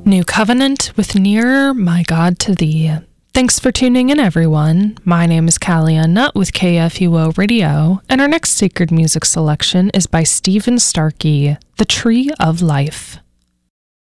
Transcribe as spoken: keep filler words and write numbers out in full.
New Covenant with Nearer, My God to Thee. Thanks for tuning in, everyone. My name is Callie Nutt with K F U O Radio, and our next sacred music selection is by Stephen Starkey, The Tree of Life.